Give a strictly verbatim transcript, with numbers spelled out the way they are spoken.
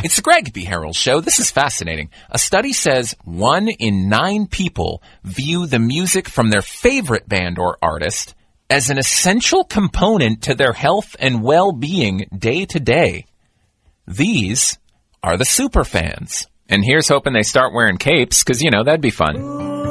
It's the Greg B. Harrell Show. This is fascinating. A study says one in nine people view the music from their favorite band or artist as an essential component to their health and well-being day to day. These are the superfans. And here's hoping they start wearing capes, because, you know, that'd be fun.